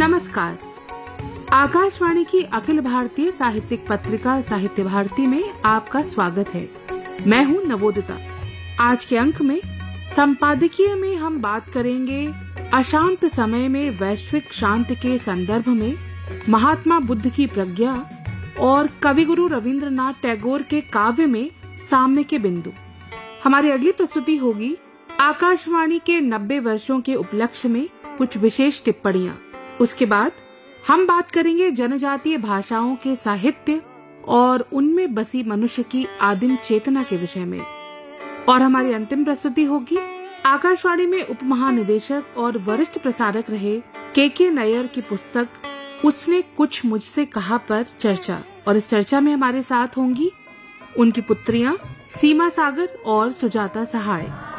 नमस्कार। आकाशवाणी की अखिल भारतीय साहित्यिक पत्रिका साहित्य भारती में आपका स्वागत है। मैं हूं नवोदिता। आज के अंक में संपादकीय में हम बात करेंगे अशांत समय में वैश्विक शांति के संदर्भ में महात्मा बुद्ध की प्रज्ञा और कविगुरु रविंद्रनाथ टैगोर के काव्य में साम्य के बिंदु। हमारी अगली प्रस्तुति होगी आकाशवाणी के 90 वर्षों के उपलक्ष्य में कुछ विशेष टिप्पणियां। उसके बाद हम बात करेंगे जनजातीय भाषाओं के साहित्य और उनमें बसी मनुष्य की आदिम चेतना के विषय में। और हमारी अंतिम प्रस्तुति होगी आकाशवाणी में उप महानिदेशक और वरिष्ठ प्रसारक रहे के नैयर की पुस्तक उसने कुछ मुझसे कहा पर चर्चा। और इस चर्चा में हमारे साथ होंगी उनकी पुत्रियां सीमा सागर और सुजाता सहाय।